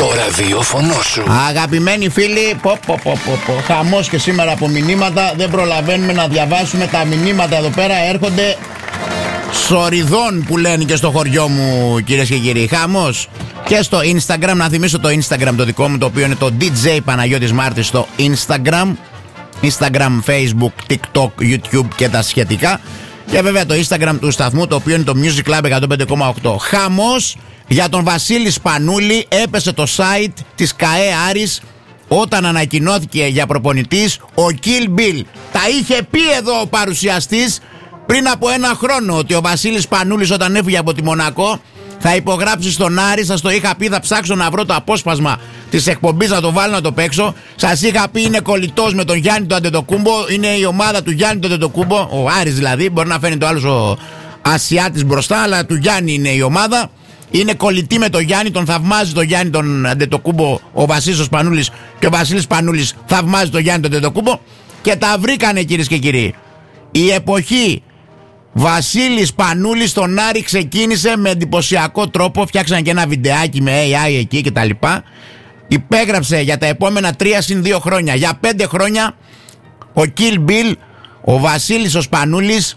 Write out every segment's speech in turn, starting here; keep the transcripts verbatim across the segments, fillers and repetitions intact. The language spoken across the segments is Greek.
Το ραδιόφωνο σου. Αγαπημένοι φίλοι, πω, πω, πω, πω, πω. Χαμός και σήμερα από μηνύματα. Δεν προλαβαίνουμε να διαβάσουμε τα μηνύματα εδώ πέρα. Έρχονται σοριδών που λένε και στο χωριό μου, κυρίες και κύριοι. Χαμός. Και στο Instagram, να θυμίσω το Instagram το δικό μου, το οποίο είναι το ντι τζέι Παναγιώτης Μάρτης στο Instagram. Instagram, Facebook, TikTok, YouTube και τα σχετικά. Και βέβαια το Instagram του σταθμού, το οποίο είναι το Music Club εκατόν πέντε κόμμα οκτώ. Χαμός για τον Βασίλη Σπανούλη. Έπεσε το site της ΚΑΕ Άρης όταν ανακοινώθηκε για προπονητής ο Kill Bill. Τα είχε πει εδώ ο παρουσιαστής πριν από ένα χρόνο ότι ο Βασίλης Σπανούλης όταν έφυγε από τη Μονακό θα υπογράψει στον Άρη. Σας το είχα πει, θα ψάξω να βρω το απόσπασμα της εκπομπής να το βάλω να το παίξω. Σας είχα πει είναι κολλητός με τον Γιάννη τον Αντετοκούμπο. Είναι η ομάδα του Γιάννη τον Αντετοκούμπο. Ο Άρης δηλαδή, μπορεί να φαίνεται ο άλλος ο Ασιάτης μπροστά, αλλά του Γιάννη είναι η ομάδα. Είναι κολλητή με τον Γιάννη, τον θαυμάζει τον Γιάννη τον Αντετοκούμπο ο Βασίλης ο Σπανούλης, και ο Βασίλης Σπανούλης θαυμάζει τον Γιάννη τον Αντετοκούμπο. Και τα βρήκανε, κυρίες και κύριοι. Η εποχή Βασίλης Σπανούλης στον Άρη ξεκίνησε με εντυπωσιακό τρόπο. Φτιάξανε και ένα βιντεάκι με έι άι εκεί και τα λοιπά. Υπέγραψε για τα επόμενα τρία συν δύο χρόνια. Για πέντε χρόνια ο Kill Bill, ο Βασίλης ο Σπανούλης,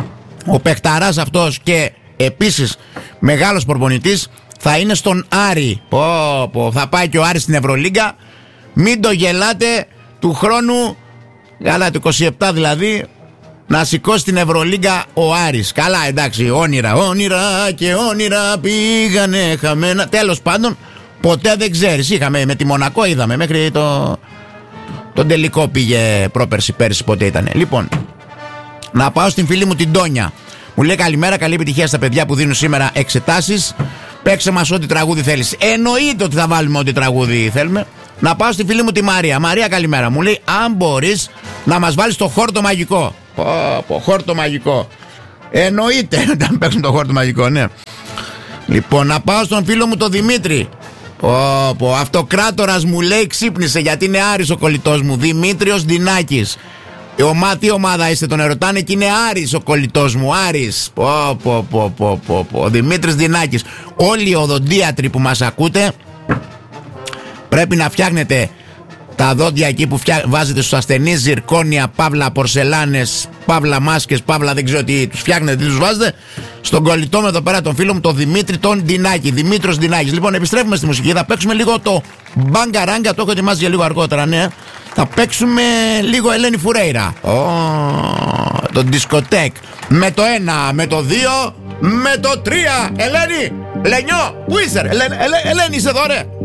ο παιχταράς αυτός και επίσης μεγάλος προπονητής, θα είναι στον Άρη. Πω, πω, θα πάει και ο Άρης στην Ευρωλίγκα. Μην το γελάτε, του χρόνου, καλά, το είκοσι επτά δηλαδή, να σηκώσει την Ευρωλίγκα ο Άρης. Καλά, εντάξει, όνειρα, όνειρα και όνειρα πήγανε χαμένα. Τέλος πάντων, ποτέ δεν ξέρεις. Είχαμε με τη Μονακό, είδαμε μέχρι το τον τελικό πήγε πρόπερση, πέρσι, ποτέ ήταν. Λοιπόν, να πάω στην φίλη μου την Τόνια. Μου λέει καλημέρα, καλή επιτυχία στα παιδιά που δίνουν σήμερα εξετάσεις. Παίξε μας ό,τι τραγούδι θέλεις. Εννοείται ότι θα βάλουμε ό,τι τραγούδι θέλουμε. Να πάω στη φίλη μου τη Μαρία. Μαρία, καλημέρα. Μου λέει αν μπορείς να μας βάλεις το χόρτο μαγικό. Πω, πω, χόρτο μαγικό. Εννοείται όταν παίξουν το χόρτο μαγικό, ναι. Λοιπόν, να πάω στον φίλο μου τον Δημήτρη. Πω, πω, αυτοκράτορας μου λέει ξύπνησε γιατί είναι Άρης ο κολλητός μου. Δημήτριος Δινάκης. Η ομάδα, τι ομάδα είστε, τον ερωτάνε και είναι Άρης ο κολλητός μου. Άρης. Πω, πω, πω, πω, πω, πω. Ο Δημήτρης Δινάκης. Όλοι οι οδοντίατροι που μας ακούτε, πρέπει να φτιάχνετε τα δόντια εκεί που φτιά... βάζετε στους ασθενείς, ζυρκόνια, παύλα, πορσελάνες, παύλα, μάσκες, παύλα, δεν ξέρω τι τους φτιάχνετε, τι τους βάζετε. Στον κολλητό με εδώ πέρα τον φίλο μου, τον Δημήτρη, τον Δινάκη, Δημήτρος Δινάκης. Λοιπόν, επιστρέφουμε στη μουσική, θα παίξουμε λίγο το μπαγκαράγκα, το έχω ετοιμάσει για λίγο αργότερα, ναι. Θα παίξουμε λίγο Ελένη Φουρέιρα. Oh, το δισκοτέκ. Με το ένα, με το δύο, με το τρία. Ελένη, Λενιό, πού είσαι, Ελένη, Ελένη, είσαι εδώ, ρε.